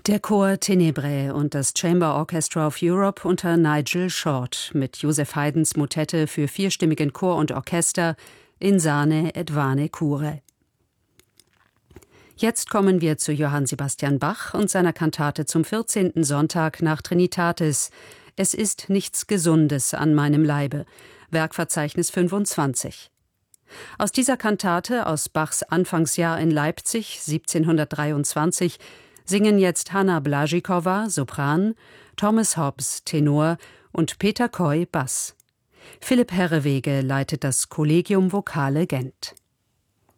Der Chor Tenebrae und das Chamber Orchestra of Europe unter Nigel Short mit Joseph Haydns Motette für vierstimmigen Chor und Orchester Insane et vane cure. Jetzt kommen wir zu Johann Sebastian Bach und seiner Kantate zum 14. Sonntag nach Trinitatis. Es ist nichts Gesundes an meinem Leibe. Werkverzeichnis 25. Aus dieser Kantate aus Bachs Anfangsjahr in Leipzig 1723 singen jetzt Hanna Blažíková, Sopran, Thomas Hobbs, Tenor und Peter Coy, Bass. Philipp Herrewege leitet das Collegium Vocale Gent.